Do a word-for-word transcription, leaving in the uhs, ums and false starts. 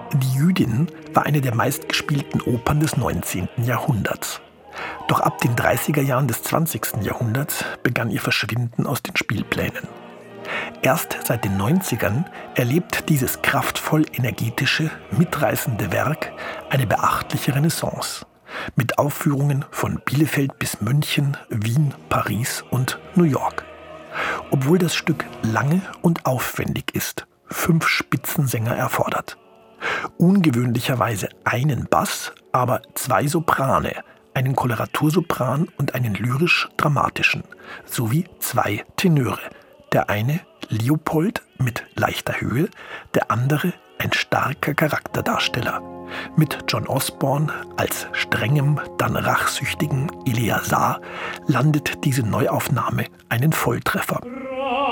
Die Jüdin war eine der meistgespielten Opern des neunzehnten Jahrhunderts. Doch ab den dreißiger Jahren des zwanzigsten Jahrhunderts begann ihr Verschwinden aus den Spielplänen. Erst seit den neunzigern erlebt dieses kraftvoll energetische, mitreißende Werk eine beachtliche Renaissance. Mit Aufführungen von Bielefeld bis München, Wien, Paris und New York. Obwohl das Stück lange und aufwendig ist, fünf Spitzensänger erfordert. Ungewöhnlicherweise einen Bass, aber zwei Soprane, einen Koloratursopran und einen lyrisch-dramatischen, sowie zwei Tenöre. Der eine Leopold mit leichter Höhe, der andere ein starker Charakterdarsteller. Mit John Osborne als strengem, dann rachsüchtigen Eleazar landet diese Neuaufnahme einen Volltreffer.